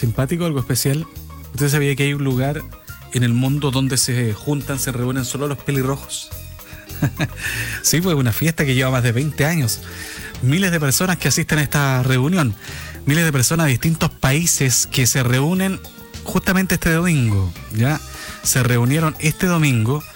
simpático, algo especial. ¿Usted sabía que hay un lugar en el mundo donde se juntan, se reúnen solo los pelirrojos? Sí, pues una fiesta que lleva más de 20 años. Miles de personas que asisten a esta reunión. Miles de personas de distintos países que se reúnen justamente este domingo, ¿ya? Se reunieron este domingo